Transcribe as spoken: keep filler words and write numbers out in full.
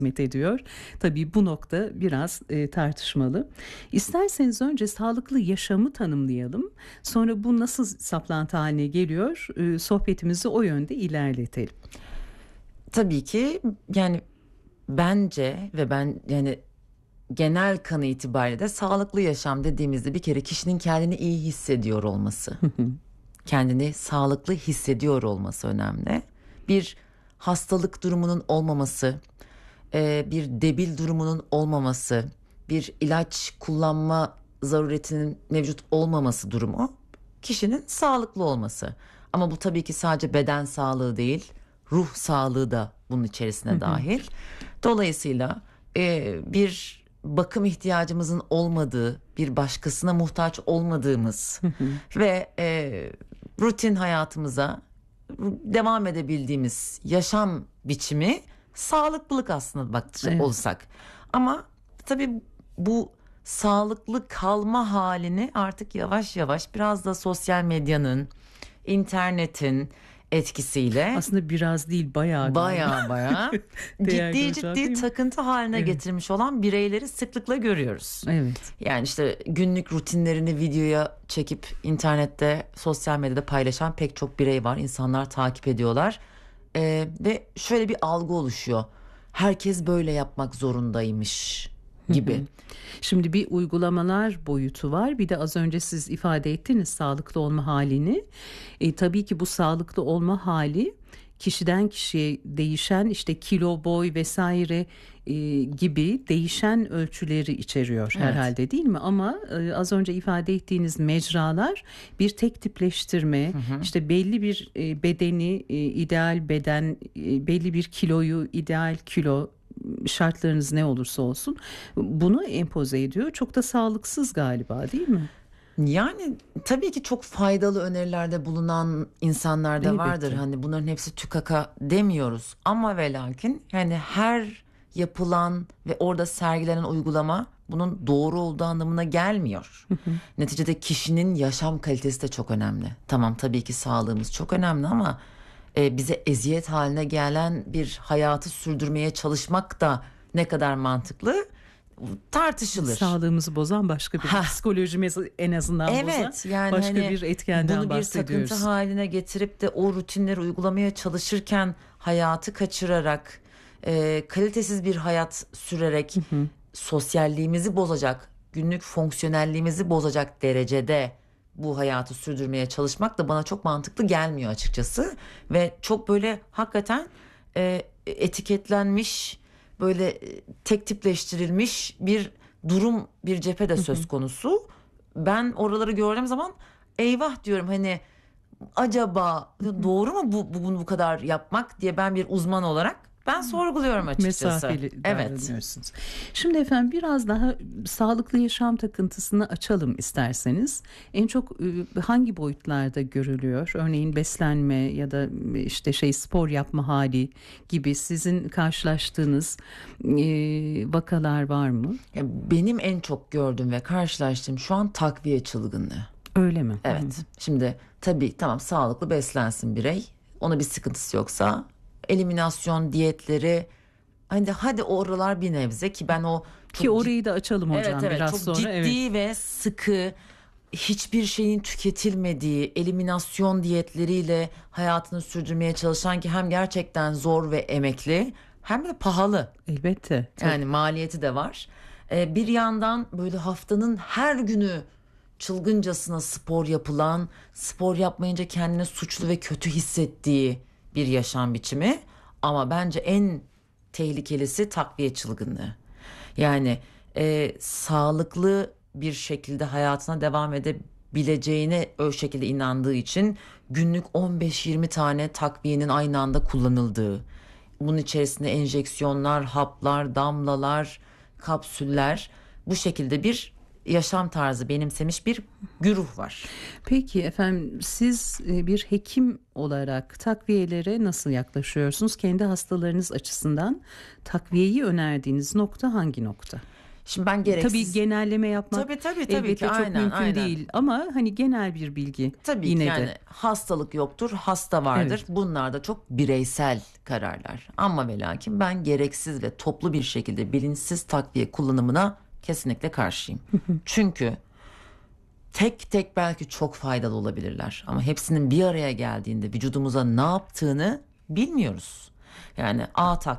ediyor. Tabii bu nokta biraz e, tartışmalı. İsterseniz önce sağlıklı yaşamı tanımlayalım. Sonra bu nasıl saplantı haline geliyor? E, sohbetimizi o yönde ilerletelim. Tabii ki yani bence ve ben yani genel kanı itibariyle de sağlıklı yaşam dediğimizde bir kere kişinin kendini iyi hissediyor olması. Kendini sağlıklı hissediyor olması önemli. Bir hastalık durumunun olmaması, bir debil durumunun olmaması, bir ilaç kullanma zaruretinin mevcut olmaması durumu kişinin sağlıklı olması. Ama bu tabii ki sadece beden sağlığı değil, ruh sağlığı da bunun içerisine dahil. Dolayısıyla e, bir bakım ihtiyacımızın olmadığı, bir başkasına muhtaç olmadığımız ve e, rutin hayatımıza devam edebildiğimiz yaşam biçimi sağlıklılık aslında bakacak evet. olursak. Ama tabii bu sağlıklı kalma halini artık yavaş yavaş biraz da sosyal medyanın, internetin etkisiyle aslında biraz değil bayağı bayağı bayağı ciddi ciddi takıntı haline evet. getirmiş olan bireyleri sıklıkla görüyoruz. Evet. Yani işte günlük rutinlerini videoya çekip internette, sosyal medyada paylaşan pek çok birey var. İnsanlar takip ediyorlar. Ee, ve şöyle bir algı oluşuyor. Herkes böyle yapmak zorundaymış gibi. Şimdi bir uygulamalar boyutu var. Bir de az önce siz ifade ettiniz sağlıklı olma halini. E, tabii ki bu sağlıklı olma hali kişiden kişiye değişen işte kilo, boy vesaire e, gibi değişen ölçüleri içeriyor evet. herhalde değil mi? Ama e, az önce ifade ettiğiniz mecralar bir tek tipleştirme, hı hı. işte belli bir e, bedeni e, ideal beden, e, belli bir kiloyu ideal kilo şartlarınız ne olursa olsun bunu empoze ediyor. Çok da sağlıksız galiba değil mi? Yani tabii ki çok faydalı önerilerde bulunan insanlar da Elbette. vardır. Hani bunların hepsi tükaka demiyoruz. Ama ve lakin yani her yapılan ve orada sergilenen uygulama bunun doğru olduğu anlamına gelmiyor. Neticede kişinin yaşam kalitesi de çok önemli. Tamam tabii ki sağlığımız çok önemli ama e, bize eziyet haline gelen bir hayatı sürdürmeye çalışmak da ne kadar mantıklı tartışılır. Sağlığımızı bozan başka bir ha. psikolojimizi en azından evet, bozan yani başka hani bir etkenden bunu bahsediyoruz. Bunu bir takıntı haline getirip de o rutinleri uygulamaya çalışırken hayatı kaçırarak e, kalitesiz bir hayat sürerek hı hı. sosyalliğimizi bozacak, günlük fonksiyonelliğimizi bozacak derecede bu hayatı sürdürmeye çalışmak da bana çok mantıklı gelmiyor açıkçası. Ve çok böyle hakikaten e, etiketlenmiş, böyle tek tipleştirilmiş bir durum, bir cephe de söz konusu. Ben oraları gördüğüm zaman eyvah diyorum, hani acaba doğru mu bu, bu bunu bu kadar yapmak diye ben bir uzman olarak ben sorguluyorum açıkçası. Mesafeli evet. davranıyorsunuz. Şimdi efendim biraz daha sağlıklı yaşam takıntısını açalım isterseniz. En çok hangi boyutlarda görülüyor? Örneğin beslenme ya da işte şey spor yapma hali gibi sizin karşılaştığınız e, vakalar var mı? Benim en çok gördüğüm ve karşılaştığım şu an takviye çılgınlığı. Öyle mi? Evet. Hı. Şimdi tabii tamam sağlıklı beslensin birey. Ona bir sıkıntısı yoksa eliminasyon diyetleri, hani hadi oralar bir nebze ki ben o çok ki orayı da açalım hocam evet, evet, biraz çok sonra. Ciddi evet. ve sıkı, hiçbir şeyin tüketilmediği eliminasyon diyetleriyle hayatını sürdürmeye çalışan ki hem gerçekten zor ve emekli hem de pahalı. Elbette. Tabii. Yani maliyeti de var. Ee, bir yandan böyle haftanın her günü çılgıncasına spor yapılan, spor yapmayınca kendini suçlu ve kötü hissettiği bir yaşam biçimi. Ama bence en tehlikelisi takviye çılgınlığı. Yani e, sağlıklı bir şekilde hayatına devam edebileceğine o şekilde inandığı için günlük on beş yirmi tane takviyenin aynı anda kullanıldığı, bunun içerisinde enjeksiyonlar, haplar, damlalar, kapsüller, bu şekilde bir yaşam tarzı benimsemiş bir güruh var. Peki efendim, siz bir hekim olarak takviyelere nasıl yaklaşıyorsunuz? Kendi hastalarınız açısından takviyeyi önerdiğiniz nokta hangi nokta? Şimdi ben gereksiz... Tabii genelleme yapmak tabii, tabii, tabii elbette ki, çok aynen, mümkün aynen. değil. Ama hani genel bir bilgi Tabii yine ki de. yani hastalık yoktur, hasta vardır. Evet. Bunlar da çok bireysel kararlar. Ama ve lakin ben gereksiz ve toplu bir şekilde bilinçsiz takviye kullanımına kesinlikle karşıyım. Çünkü tek tek belki çok faydalı olabilirler. Ama hepsinin bir araya geldiğinde vücudumuza ne yaptığını bilmiyoruz. Yani A